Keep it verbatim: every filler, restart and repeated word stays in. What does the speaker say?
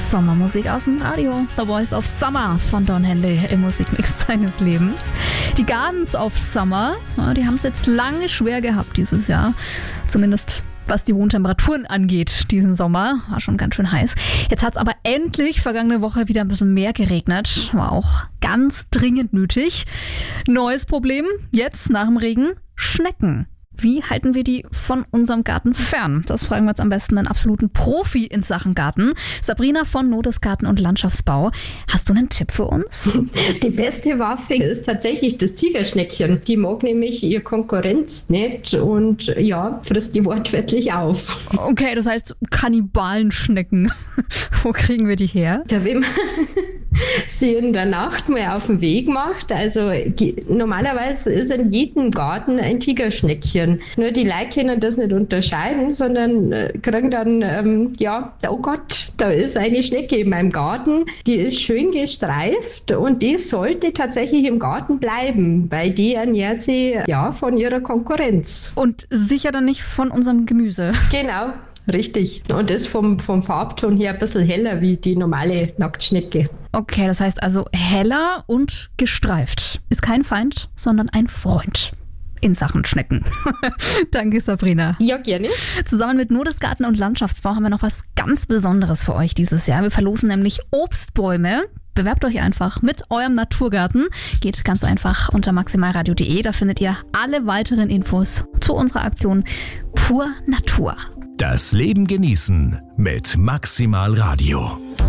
Sommermusik aus dem Radio. The Voice of Summer von Don Henley im Musikmix seines Lebens. Die Gardens of Summer, die haben es jetzt lange schwer gehabt dieses Jahr. Zumindest was die hohen Temperaturen angeht, diesen Sommer. War schon ganz schön heiß. Jetzt hat es aber endlich vergangene Woche wieder ein bisschen mehr geregnet. War auch ganz dringend nötig. Neues Problem, jetzt nach dem Regen, Schnecken. Wie halten wir die von unserem Garten fern? Das fragen wir jetzt am besten einen absoluten Profi in Sachen Garten. Sabrina von Nodes Garten und Landschaftsbau. Hast du einen Tipp für uns? Die beste Waffe ist tatsächlich das Tigerschneckchen. Die mag nämlich ihr Konkurrenz nicht und ja, frisst die wortwörtlich auf. Okay, das heißt Kannibalenschnecken. Wo kriegen wir die her? Da will man sie in der Nacht mal auf den Weg macht. Also normalerweise ist in jedem Garten ein Tigerschneckchen. Nur die Leute können das nicht unterscheiden, sondern kriegen dann, ähm, ja, oh Gott, da ist eine Schnecke in meinem Garten. Die ist schön gestreift und die sollte tatsächlich im Garten bleiben, weil die ernährt sie ja von ihrer Konkurrenz. Und sicher dann nicht von unserem Gemüse. Genau. Richtig. Und ist vom, vom Farbton her ein bisschen heller wie die normale Nacktschnecke. Okay, das heißt also heller und gestreift. Ist kein Feind, sondern ein Freund in Sachen Schnecken. Danke, Sabrina. Ja, gerne. Zusammen mit Nodes Garten und Landschaftsbau haben wir noch was ganz Besonderes für euch dieses Jahr. Wir verlosen nämlich Obstbäume. Bewerbt euch einfach mit eurem Naturgarten. Geht ganz einfach unter maximalradio punkt de. Da findet ihr alle weiteren Infos zu unserer Aktion Pur Natur. Das Leben genießen mit Maximal Radio.